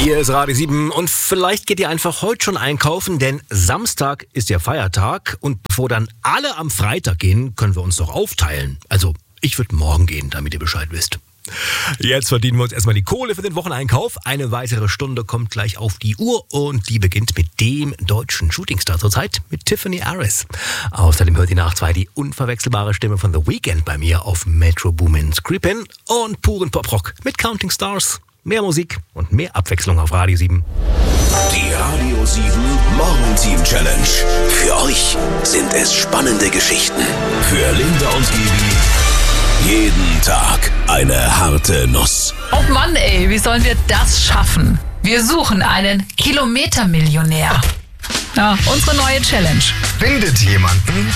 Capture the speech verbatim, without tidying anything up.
Hier ist Radio sieben und vielleicht geht ihr einfach heute schon einkaufen, denn Samstag ist ja Feiertag und bevor dann alle am Freitag gehen, können wir uns doch aufteilen. Also ich würde morgen gehen, damit ihr Bescheid wisst. Jetzt verdienen wir uns erstmal die Kohle für den Wocheneinkauf. Eine weitere Stunde kommt gleich auf die Uhr und die beginnt mit dem deutschen Shootingstar zurzeit, mit Tiffany Harris. Außerdem hört ihr nach zwei die unverwechselbare Stimme von The Weeknd bei mir auf Metro Boomin's Creepin' und puren Poprock mit Counting Stars. Mehr Musik und mehr Abwechslung auf Radio sieben. Die Radio sieben Morgenteam Challenge. Für euch sind es spannende Geschichten. Für Linda und Gibi jeden Tag eine harte Nuss. Oh Mann, ey, wie sollen wir das schaffen? Wir suchen einen Kilometermillionär. Ja, unsere neue Challenge. Findet jemanden,